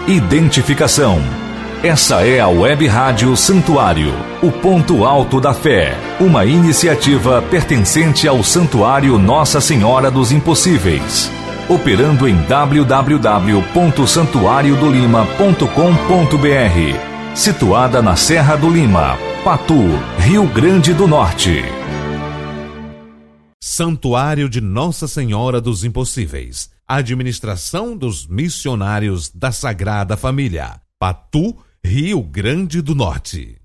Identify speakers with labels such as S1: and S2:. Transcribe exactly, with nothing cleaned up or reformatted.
S1: Identificação. Essa é a Web Rádio Santuário, o ponto alto da fé, uma iniciativa pertencente ao Santuário Nossa Senhora dos Impossíveis, operando em w w w ponto santuário do lima ponto com ponto b r, situada na Serra do Lima, Patu, Rio Grande do Norte.
S2: Santuário de Nossa Senhora dos Impossíveis, administração dos missionários da Sagrada Família, Patu, Rio Grande do Norte.